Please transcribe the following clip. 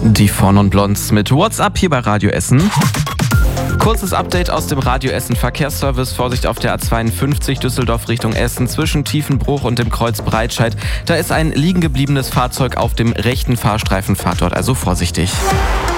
Die Von und Blondes mit WhatsApp hier bei Radio Essen. Kurzes Update aus dem Radio Essen Verkehrsservice. Vorsicht auf der A52 Düsseldorf Richtung Essen zwischen Tiefenbruch und dem Kreuz Breitscheid. Da ist ein liegen gebliebenes Fahrzeug auf dem rechten Fahrstreifen. Fahrt dort also vorsichtig.